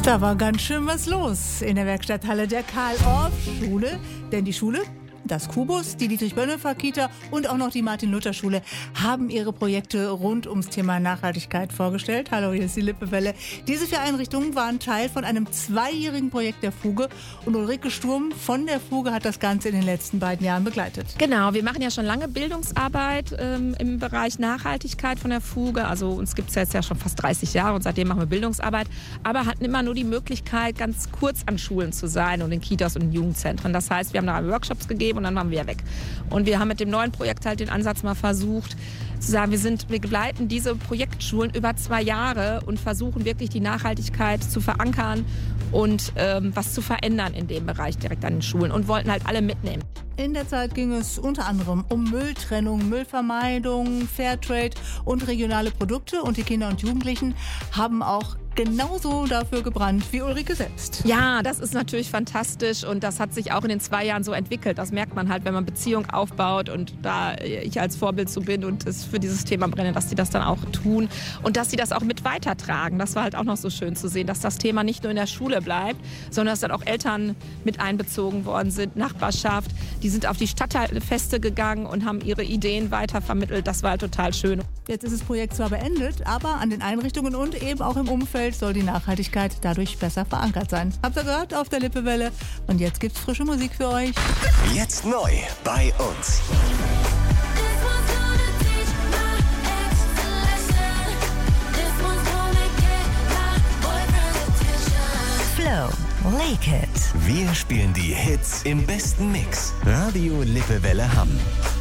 Da war ganz schön was los in der Werkstatthalle der Karl-Orff-Schule, denn die Schule, das Kubus, die Dietrich-Bonhoeffer-Kita und auch noch die Martin-Luther-Schule haben ihre Projekte rund ums Thema Nachhaltigkeit vorgestellt. Hallo, hier ist die Lippewelle. Diese 4 Einrichtungen waren Teil von einem 2-jährigen Projekt der Fuge und Ulrike Sturm von der Fuge hat das Ganze in den letzten beiden Jahren begleitet. Genau, wir machen ja schon lange Bildungsarbeit im Bereich Nachhaltigkeit von der Fuge. Also uns gibt es jetzt ja schon fast 30 Jahre und seitdem machen wir Bildungsarbeit, aber hatten immer nur die Möglichkeit, ganz kurz an Schulen zu sein und in Kitas und in Jugendzentren. Das heißt, wir haben da Workshops gegeben und dann waren wir weg. Und wir haben mit dem neuen Projekt halt den Ansatz mal versucht, zu sagen, wir begleiten diese Projektschulen über 2 Jahre und versuchen wirklich die Nachhaltigkeit zu verankern und was zu verändern in dem Bereich direkt an den Schulen und wollten halt alle mitnehmen. In der Zeit ging es unter anderem um Mülltrennung, Müllvermeidung, Fairtrade und regionale Produkte. Und die Kinder und Jugendlichen haben auch genauso dafür gebrannt wie Ulrike selbst. Ja, das ist natürlich fantastisch und das hat sich auch in den 2 Jahren so entwickelt. Das merkt man halt, wenn man Beziehungen aufbaut und da ich als Vorbild so bin und es für dieses Thema brenne, dass die das dann auch tun und dass sie das auch mit weitertragen. Das war halt auch noch so schön zu sehen, dass das Thema nicht nur in der Schule bleibt, sondern dass dann auch Eltern mit einbezogen worden sind, Nachbarschaft. Die sind auf die Stadtteilfeste gegangen und haben ihre Ideen weitervermittelt. Das war halt total schön. Jetzt ist das Projekt zwar beendet, aber an den Einrichtungen und eben auch im Umfeld soll die Nachhaltigkeit dadurch besser verankert sein. Habt ihr gehört auf der Lippewelle? Und jetzt gibt's frische Musik für euch. Jetzt neu bei uns. Flow, Lake It. Wir spielen die Hits im besten Mix. Radio Lippewelle Hamm.